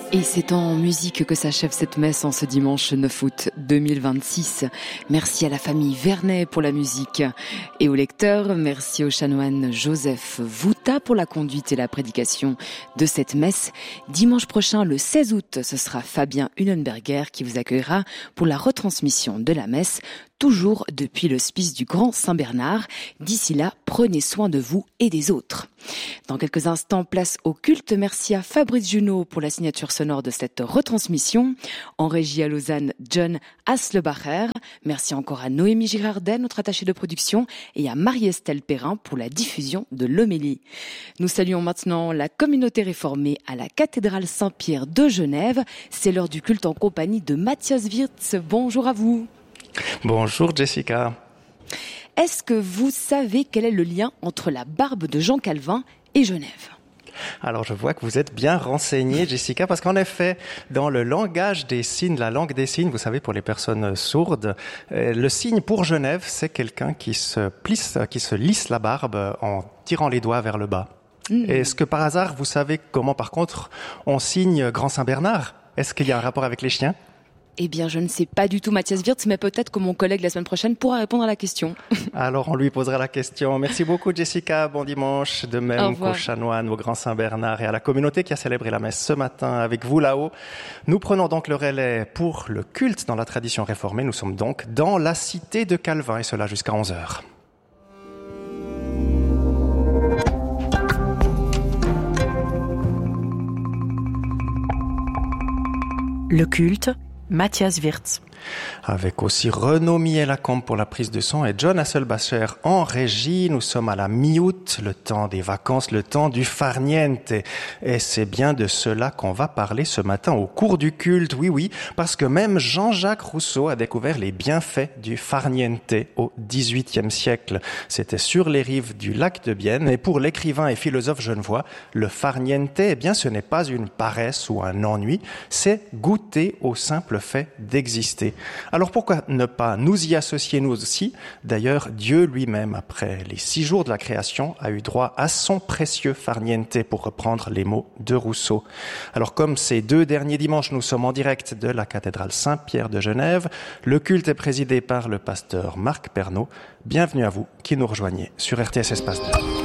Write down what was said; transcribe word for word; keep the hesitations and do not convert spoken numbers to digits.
Et c'est en musique que s'achève cette messe en ce dimanche neuf août deux mille vingt-six. Merci à la famille Vernet pour la musique et aux lecteurs. Merci au chanoine Joseph Vouta pour la conduite et la prédication de cette messe. Dimanche prochain, le seize août, ce sera Fabien Hunenberger qui vous accueillera pour la retransmission de la messe, toujours depuis l'hospice du Grand Saint-Bernard. D'ici là, prenez soin de vous et des autres. Dans quelques instants, place au culte. Merci à Fabrice Junot pour la signature sonore de cette retransmission. En régie à Lausanne, John Haslebacher. Merci encore à Noémie Girardet, notre attachée de production, et à Marie-Estelle Perrin pour la diffusion de l'homélie. Nous saluons maintenant la communauté réformée à la cathédrale Saint-Pierre de Genève. C'est l'heure du culte en compagnie de Matthias Wirtz. Bonjour à vous. Bonjour Jessica. Est-ce que vous savez quel est le lien entre la barbe de Jean Calvin et Genève ? Alors je vois que vous êtes bien renseignée Jessica, parce qu'en effet, dans le langage des signes, la langue des signes, vous savez, pour les personnes sourdes, le signe pour Genève, c'est quelqu'un qui se plisse, qui se lisse la barbe en tirant les doigts vers le bas. Mmh. Est-ce que par hasard, vous savez comment par contre on signe Grand Saint-Bernard ? Est-ce qu'il y a un rapport avec les chiens ? Eh bien, je ne sais pas du tout, Matthias Wirtz, mais peut-être que mon collègue la semaine prochaine pourra répondre à la question. Alors, on lui posera la question. Merci beaucoup, Jessica. Bon dimanche. De même qu'aux chanoines, au Grand Saint-Bernard et à la communauté qui a célébré la messe ce matin avec vous là-haut. Nous prenons donc le relais pour le culte dans la tradition réformée. Nous sommes donc dans la cité de Calvin et cela jusqu'à onze heures. Le culte, Matthias Wirtz. Avec aussi Renaud Miel-Lacombe pour la prise de son et John Hasselbacher en régie. Nous sommes à la mi-août, le temps des vacances, le temps du farniente. Et c'est bien de cela qu'on va parler ce matin au cours du culte. Oui, oui, parce que même Jean-Jacques Rousseau a découvert les bienfaits du farniente au dix-huitième siècle. C'était sur les rives du lac de Bienne. Et pour l'écrivain et philosophe genevois, le farniente, eh bien, ce n'est pas une paresse ou un ennui, c'est goûter au simple fait d'exister. Alors pourquoi ne pas nous y associer nous aussi ? D'ailleurs, Dieu lui-même, après les six jours de la création, a eu droit à son précieux farniente, pour reprendre les mots de Rousseau. Alors comme ces deux derniers dimanches, nous sommes en direct de la cathédrale Saint-Pierre de Genève, le culte est présidé par le pasteur Marc Pernaud. Bienvenue à vous qui nous rejoignez sur R T S Espace deux.